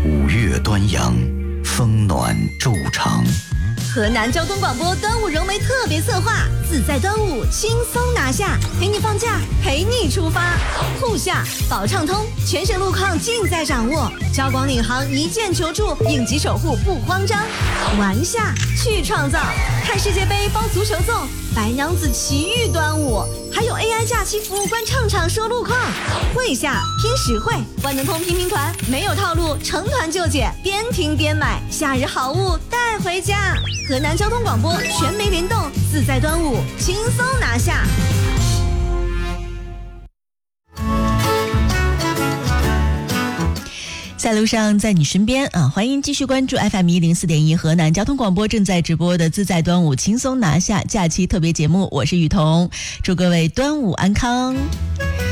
五岳端阳，风暖昼长。 河南交通广播端午融媒特别策划，自在端午轻松拿下，陪你放假，陪你出发。沪下保畅通，全省路况尽在掌握。交广领航一键求助，应急守护不慌张。玩下去创造，看世界杯包足球粽，白娘子奇遇端午，还有 AI 假期服务官唱唱说路况。会下拼实惠，万能通拼拼团，没有套路，成团就解，边听边买，夏日好物带回家。河南交通广播全媒联动，自在端午轻松拿下。 在路上，在你身边啊！欢迎继续关注 FM104.1河南交通广播正在直播的自在端午轻松拿下假期特别节目，我是雨桐，祝各位端午安康。